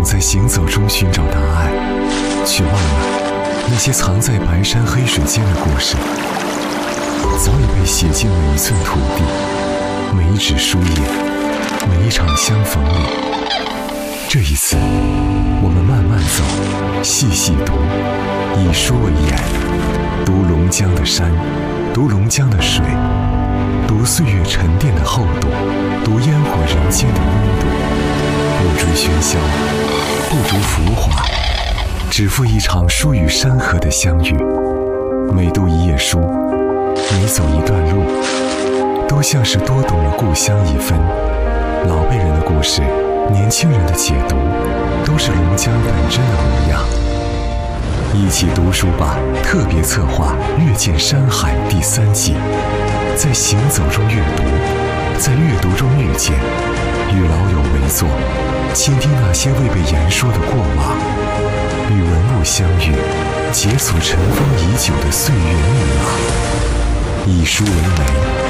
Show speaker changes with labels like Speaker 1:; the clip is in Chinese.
Speaker 1: 在行走中寻找答案，却忘了那些藏在白山黑水间的故事，早已被写进每一寸土地、每一纸书页、每一场相逢里。这一次，我们慢慢走，细细读，以书为眼，读龙江的山，读龙江的水，读岁月沉淀的厚度，读烟火人间的温度。不追喧嚣，不逐浮华，只赴一场书与山河的相遇。每读一页书，每走一段路，都像是多懂了故乡一分。老辈人的故事，年轻人的解读，都是龙江本真的模样。一起读书吧特别策划《阅见山海》第3季，在行走中阅读，在阅读中遇见，与老友围坐，倾听那些未被言说的过往，与文物相遇，解锁尘封已久的岁月密码。以书为媒，